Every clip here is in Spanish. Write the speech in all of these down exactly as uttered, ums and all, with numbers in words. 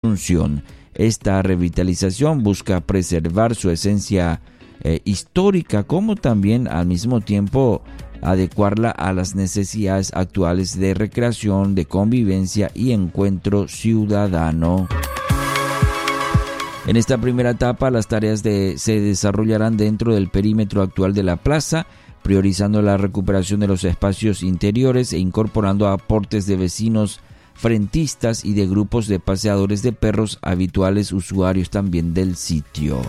Asunción. Esta revitalización busca preservar su esencia eh, histórica, como también al mismo tiempo adecuarla a las necesidades actuales de recreación, de convivencia y encuentro ciudadano. En esta primera etapa, las tareas de, se desarrollarán dentro del perímetro actual de la plaza, priorizando la recuperación de los espacios interiores e incorporando aportes de vecinos frentistas y de grupos de paseadores de perros, habituales usuarios también del sitio.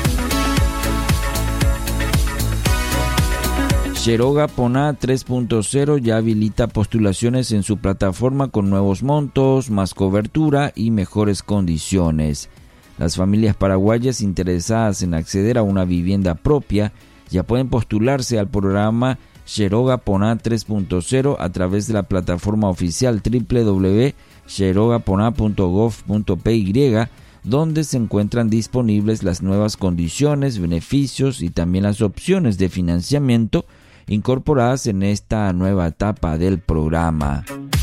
Xiroga Poná tres punto cero ya habilita postulaciones en su plataforma con nuevos montos, más cobertura y mejores condiciones. Las familias paraguayas interesadas en acceder a una vivienda propia ya pueden postularse al programa Xiroga Poná tres punto cero a través de la plataforma oficial doble u doble u doble u punto xiroga poná punto gov punto pe y, donde se encuentran disponibles las nuevas condiciones, beneficios y también las opciones de financiamiento incorporadas en esta nueva etapa del programa.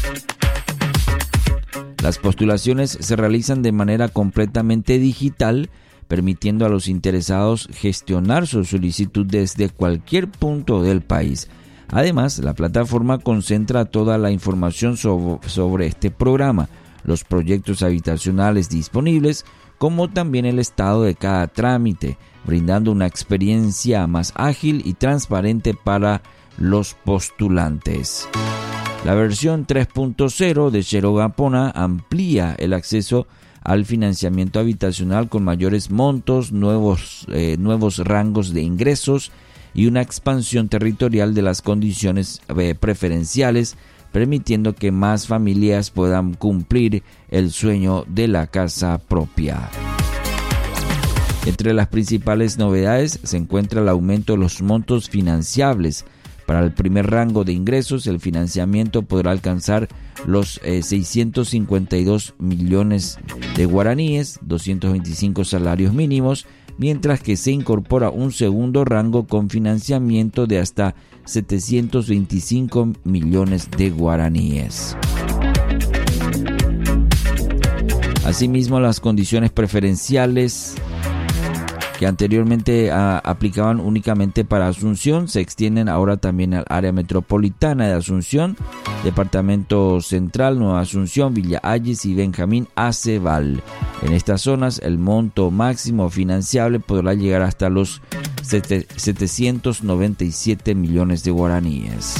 Las postulaciones se realizan de manera completamente digital, permitiendo a los interesados gestionar su solicitud desde cualquier punto del país. Además, la plataforma concentra toda la información sobre, sobre este programa, los proyectos habitacionales disponibles, como también el estado de cada trámite, brindando una experiencia más ágil y transparente para los postulantes. La versión tres punto cero de Xiroga Poná amplía el acceso al financiamiento habitacional con mayores montos, nuevos, eh, nuevos rangos de ingresos y una expansión territorial de las condiciones eh, preferenciales, permitiendo que más familias puedan cumplir el sueño de la casa propia. Entre las principales novedades se encuentra el aumento de los montos financiables. Para el primer rango de ingresos, el financiamiento podrá alcanzar los eh, seiscientos cincuenta y dos millones de guaraníes, doscientos veinticinco salarios mínimos, mientras que se incorpora un segundo rango con financiamiento de hasta setecientos veinticinco millones de guaraníes. Asimismo, las condiciones preferenciales que anteriormente a, aplicaban únicamente para Asunción se extienden ahora también al área metropolitana de Asunción, Departamento Central, Nueva Asunción, Villa Ayes y Benjamín Aceval. En estas zonas el monto máximo financiable podrá llegar hasta los setecientos noventa y siete millones de guaraníes.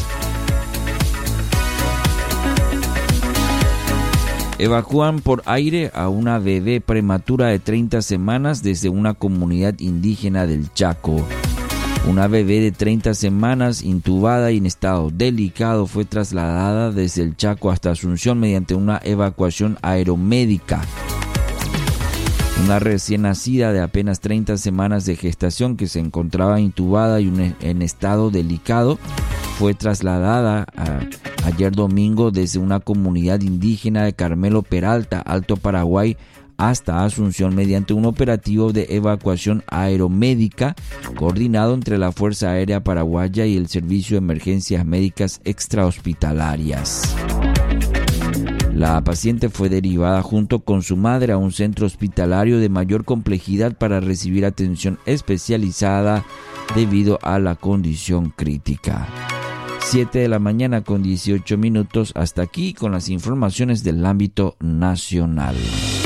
Evacúan por aire a una bebé prematura de treinta semanas desde una comunidad indígena del Chaco. Una bebé de treinta semanas intubada y en estado delicado fue trasladada desde el Chaco hasta Asunción mediante una evacuación aeromédica. Una recién nacida de apenas treinta semanas de gestación que se encontraba intubada y en estado delicado fue trasladada a, ayer domingo desde una comunidad indígena de Carmelo Peralta, Alto Paraguay, hasta Asunción mediante un operativo de evacuación aeromédica coordinado entre la Fuerza Aérea Paraguaya y el Servicio de Emergencias Médicas Extrahospitalarias. La paciente fue derivada junto con su madre a un centro hospitalario de mayor complejidad para recibir atención especializada debido a la condición crítica. siete de la mañana con dieciocho minutos. Hasta aquí con las informaciones del ámbito nacional.